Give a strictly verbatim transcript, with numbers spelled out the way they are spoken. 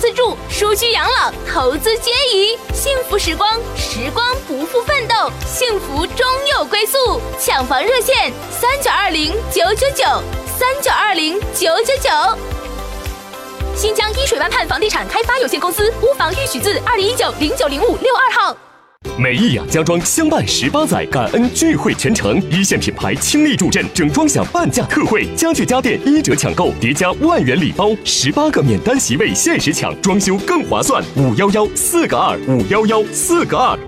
自住，舒居养老，投资皆宜。幸福时光，时光不负奋斗，幸福终有归宿。抢房热线：三九二零九九九，三九二零九九九。新疆依水湾畔房地产开发有限公司，屋房预取自二零一九零九零五六二号。 美意雅家装相伴十八载，感恩聚会全程，一线品牌倾力助阵，整装享半价特惠，家具家电一折抢购，叠加万元礼包，十八个免单席位限时抢，装修更划算。五幺幺四个二，五幺幺四个二。